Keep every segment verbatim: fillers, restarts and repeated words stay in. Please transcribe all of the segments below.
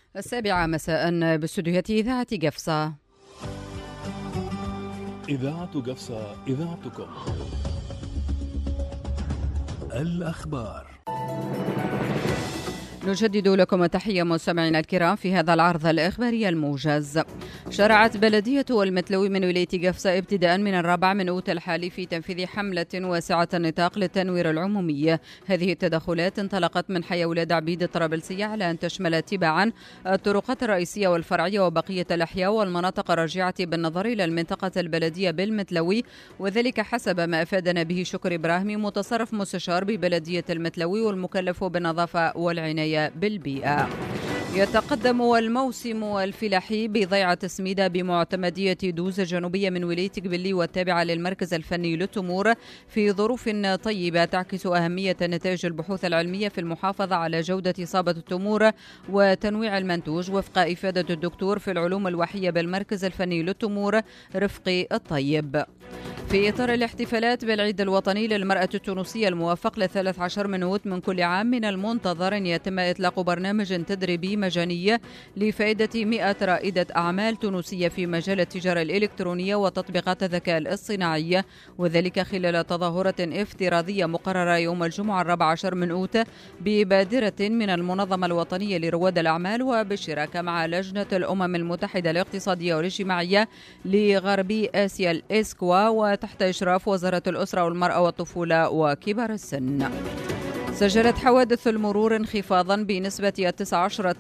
السابعة مساء باستديوهات إذاعة قفصة. إذاعة قفصة إذاعتكم. الأخبار. نجدد لكم التحية مستمعينا الكرام في هذا العرض الإخباري الموجز. شرعت بلدية المتلوي من ولاية قفصة ابتداء من الرابع من أوت الحالي في تنفيذ حملة واسعة النطاق للتنوير العمومي. هذه التدخلات انطلقت من حي ولاد عبيد الطرابلسية على أن تشمل تباعا الطرقات الرئيسية والفرعية وبقية الأحياء والمناطق الراجعة بالنظر إلى المنطقة البلدية بالمتلوي، وذلك حسب ما أفادنا به شكر إبراهيمي متصرف مستشار ببلدية المتلوي والمكلف بالنظافة والعناية بالبيئة. يتقدم الموسم الفلاحي بضيعة سميدة بمعتمدية دوز الجنوبية من ولاية قبلي والتابعة للمركز الفني للتمور في ظروف طيبة تعكس أهمية نتائج البحوث العلمية في المحافظة على جودة إصابة التمور وتنويع المنتوج، وفق إفادة الدكتور في العلوم الوحية بالمركز الفني للتمور رفقي الطيب. في إطار الاحتفالات بالعيد الوطني للمرأة التونسية الموافق للثالث عشر من أوت من كل عام، من المنتظر أن يتم إطلاق برنامج تدريبي مجاني لفائدة مئة رائدة أعمال تونسية في مجال التجارة الإلكترونية وتطبيقات الذكاء الاصطناعي، وذلك خلال تظاهرة افتراضية مقررة يوم الجمعة الرابع عشر من أوت ببادرة من المنظمة الوطنية لرواد الأعمال وبالشراكة مع لجنة الأمم المتحدة الاقتصادية والاجتماعية لغرب آسيا الإسكوا، وتحت إشراف وزارة الأسرة والمرأة والطفولة وكبار السن. سجلت حوادث المرور انخفاضا بنسبة تسعة عشر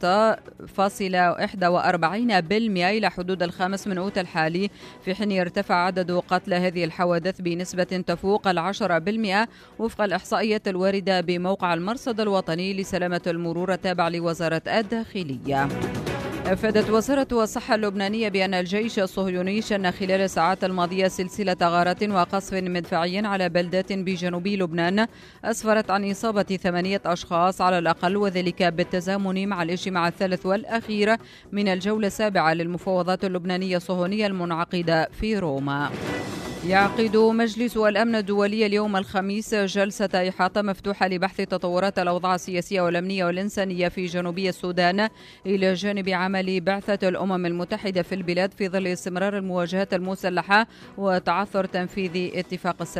فاصلة واحد وأربعين بالمئة إلى حدود الخامس من أوت الحالي، في حين يرتفع عدد قتلى هذه الحوادث بنسبة تفوق العشرة بالمئة وفق الإحصائيات الواردة بموقع المرصد الوطني لسلامة المرور التابع لوزارة الداخلية. أفادت وزارة الصحة اللبنانية بأن الجيش الصهيوني شن خلال الساعات الماضية سلسلة غارات وقصف مدفعي على بلدات بجنوب لبنان أسفرت عن إصابة ثمانية أشخاص على الأقل، وذلك بالتزامن مع الاجتماع الثالث والأخير من الجولة السابعة للمفاوضات اللبنانية الصهيونية المنعقدة في روما. يعقد مجلس الأمن الدولي اليوم الخميس جلسة إحاطة مفتوحة لبحث تطورات الأوضاع السياسية والأمنية والإنسانية في جنوب السودان، إلى جانب عمل بعثة الأمم المتحدة في البلاد في ظل استمرار المواجهات المسلحة وتعثر تنفيذ اتفاق السلام